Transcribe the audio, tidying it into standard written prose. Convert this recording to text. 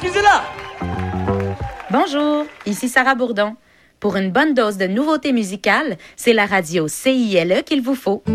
excusez-la! Bonjour, ici Sarah Bourdon. Pour une bonne dose de nouveautés musicales, c'est la radio CILE qu'il vous faut.